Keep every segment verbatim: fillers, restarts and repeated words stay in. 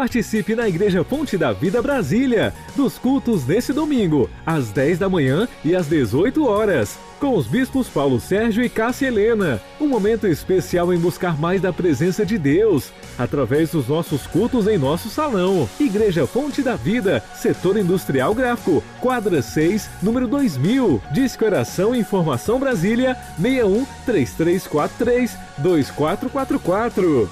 Participe na Igreja Fonte da Vida Brasília, dos cultos nesse domingo, às dez da manhã e às dezoito horas, com os bispos Paulo Sérgio e Cássia Helena. Um momento especial em buscar mais da presença de Deus, através dos nossos cultos em nosso salão. Igreja Fonte da Vida, Setor Industrial Gráfico, quadra seis, número dois mil. Disque Oração e Informação Brasília, seis um três três quatro três dois quatro quatro quatro.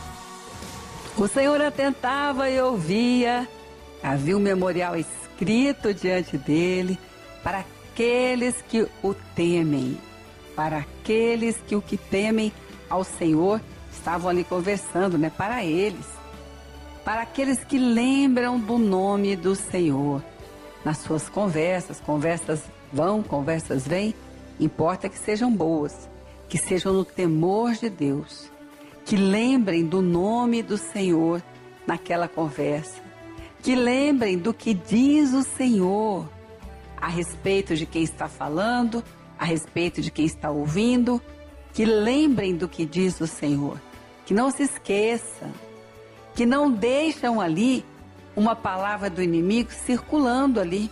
O Senhor atentava e ouvia. Havia um memorial escrito diante dele para aqueles que o temem. Para aqueles que o que temem ao Senhor, estavam ali conversando, né? Para eles. Para aqueles que lembram do nome do Senhor. Nas suas conversas, conversas vão, conversas vêm, importa que sejam boas, que sejam no temor de Deus. Que lembrem do nome do Senhor naquela conversa. Que lembrem do que diz o Senhor a respeito de quem está falando, a respeito de quem está ouvindo. Que lembrem do que diz o Senhor. Que não se esqueçam. Que não deixam ali uma palavra do inimigo circulando ali.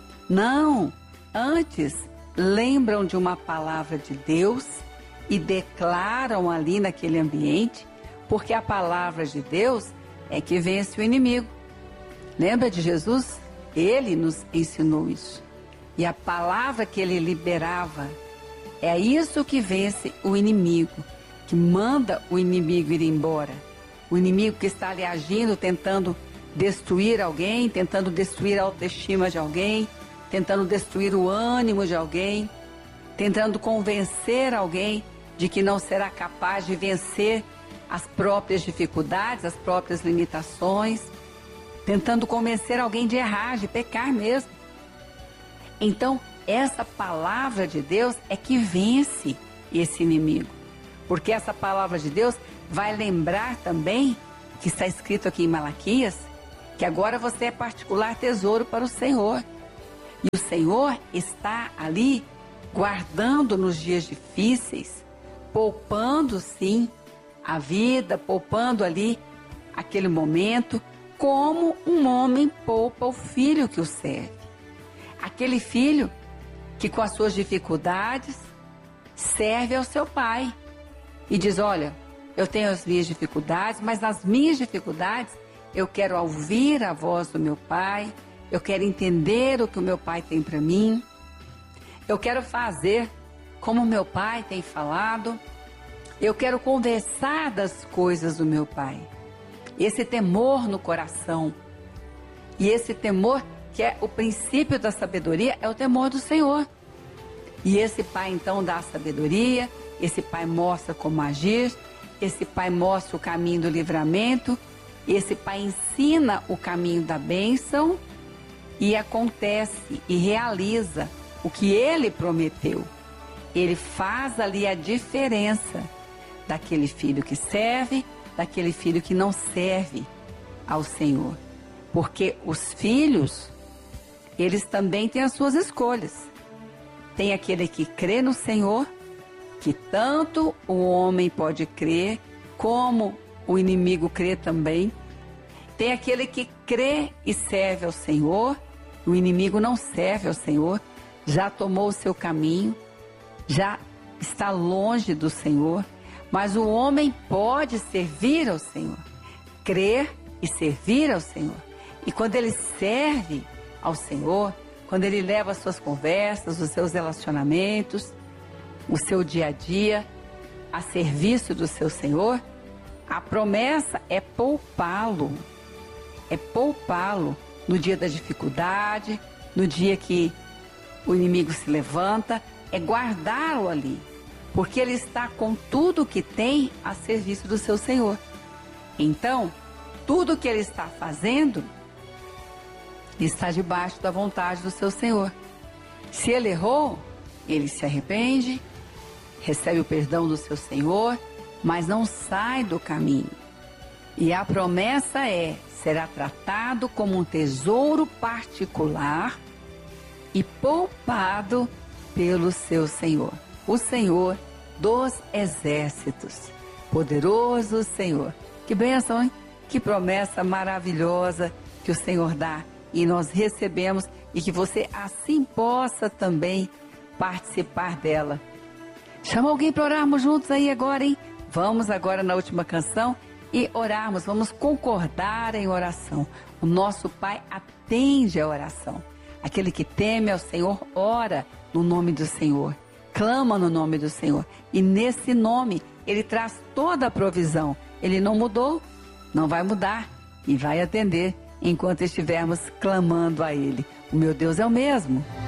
Não, antes lembram de uma palavra de Deus e declaram ali naquele ambiente, porque a palavra de Deus é que vence o inimigo. Lembra de Jesus? Ele nos ensinou isso. E a palavra que ele liberava, é isso que vence o inimigo, que manda o inimigo ir embora. O inimigo que está ali agindo, tentando destruir alguém, tentando destruir a autoestima de alguém, tentando destruir o ânimo de alguém, tentando convencer alguém de que não será capaz de vencer as próprias dificuldades, as próprias limitações, tentando convencer alguém de errar, de pecar mesmo. Então, essa palavra de Deus é que vence esse inimigo, porque essa palavra de Deus vai lembrar também, que está escrito aqui em Malaquias, que agora você é particular tesouro para o Senhor. E o Senhor está ali guardando nos dias difíceis, poupando sim a vida, poupando ali aquele momento, como um homem poupa o filho que o serve. Aquele filho que com as suas dificuldades serve ao seu pai e diz, olha, eu tenho as minhas dificuldades, mas nas minhas dificuldades eu quero ouvir a voz do meu pai, eu quero entender o que o meu pai tem para mim, eu quero fazer como meu pai tem falado, eu quero conversar das coisas do meu pai. Esse temor no coração, e esse temor que é o princípio da sabedoria, é o temor do Senhor. E esse pai então dá a sabedoria, esse pai mostra como agir, esse pai mostra o caminho do livramento, esse pai ensina o caminho da bênção e acontece e realiza o que ele prometeu. Ele faz ali a diferença daquele filho que serve, daquele filho que não serve ao Senhor. Porque os filhos, eles também têm as suas escolhas. Tem aquele que crê no Senhor, que tanto o homem pode crer, como o inimigo crê também. Tem aquele que crê e serve ao Senhor, o inimigo não serve ao Senhor, já tomou o seu caminho, já está longe do Senhor, mas o homem pode servir ao Senhor, crer e servir ao Senhor. E quando ele serve ao Senhor, quando ele leva as suas conversas, os seus relacionamentos, o seu dia a dia a serviço do seu Senhor, a promessa é poupá-lo, é poupá-lo no dia da dificuldade, no dia que o inimigo se levanta, é guardá-lo ali, porque ele está com tudo que tem a serviço do seu Senhor. Então, tudo que ele está fazendo está debaixo da vontade do seu Senhor. Se ele errou, ele se arrepende, recebe o perdão do seu Senhor, mas não sai do caminho. E a promessa é, será tratado como um tesouro particular e poupado pelo seu Senhor. O Senhor dos exércitos, poderoso Senhor. Que bênção, hein? Que promessa maravilhosa que o Senhor dá e nós recebemos, e que você assim possa também participar dela. Chama alguém para orarmos juntos aí agora, hein? Vamos agora na última canção e orarmos, vamos concordar em oração. O nosso Pai atende a oração. Aquele que teme ao Senhor ora no nome do Senhor, clama no nome do Senhor, e nesse nome Ele traz toda a provisão. Ele não mudou, não vai mudar e vai atender enquanto estivermos clamando a Ele. O meu Deus é o mesmo.